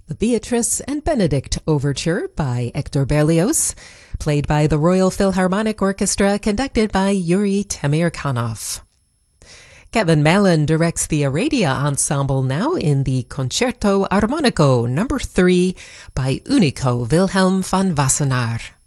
The Beatrice and Benedict Overture by Hector Berlioz, played by the Royal Philharmonic Orchestra, conducted by Yuri Temirkanov. Kevin Mallon directs the Aradia Ensemble now in the Concerto Armonico No. 3 by Unico Wilhelm van Wassenaar.